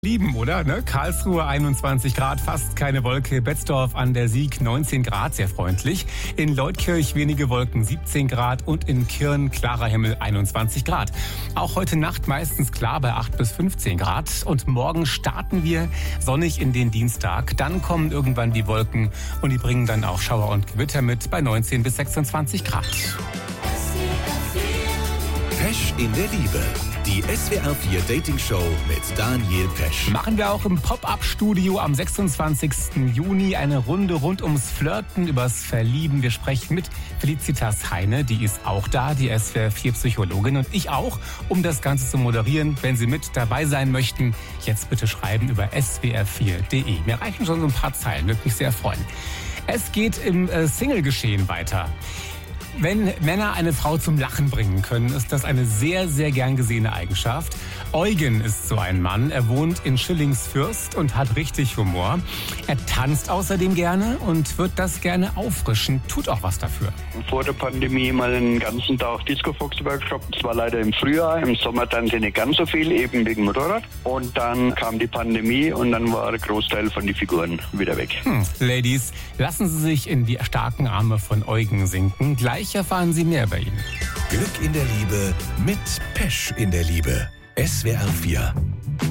Lieben, oder? Ne? Karlsruhe 21 Grad, fast keine Wolke. Betzdorf an der Sieg 19 Grad, sehr freundlich. In Leutkirch wenige Wolken, 17 Grad. Und in Kirn klarer Himmel, 21 Grad. Auch heute Nacht meistens klar bei 8 bis 15 Grad. Und morgen starten wir sonnig in den Dienstag. Dann kommen irgendwann die Wolken und die bringen dann auch Schauer und Gewitter mit bei 19 bis 26 Grad. Pesch in der Liebe. Die SWR 4 Dating Show mit Daniel Pesch. Machen wir auch im Pop-Up-Studio am 26. Juni eine Runde rund ums Flirten, übers Verlieben. Wir sprechen mit Felicitas Heine, die ist auch da, die SWR 4 Psychologin und ich auch, um das Ganze zu moderieren. Wenn Sie mit dabei sein möchten, jetzt bitte schreiben über swr4.de. Mir reichen schon so ein paar Zeilen, würde mich sehr freuen. Es geht im Single-Geschehen weiter. Wenn Männer eine Frau zum Lachen bringen können, ist das eine sehr, sehr gern gesehene Eigenschaft. Eugen ist so ein Mann. Er wohnt in Schillingsfürst und hat richtig Humor. Er tanzt außerdem gerne und wird das gerne auffrischen, tut auch was dafür. Vor der Pandemie mal einen ganzen Tag Disco-Fox-Workshop. Das war leider im Frühjahr. Im Sommer tanze ich nicht ganz so viel, eben wegen Motorrad. Und dann kam die Pandemie und dann war der Großteil von den Figuren wieder weg. Ladies, lassen Sie sich in die starken Arme von Eugen sinken. Gleich erfahren Sie mehr bei ihm. Glück in der Liebe mit Pesch in der Liebe. SWR 4.